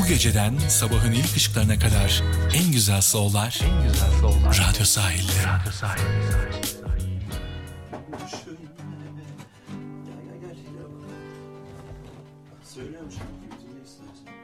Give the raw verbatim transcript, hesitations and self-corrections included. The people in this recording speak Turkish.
Bu geceden sabahın ilk ışıklarına kadar en güzel soul'lar, en güzel soul'lar Radyo Sahil'de. Radyo Sahil'de. Söylüyorum şarkıyı, dinle istersen.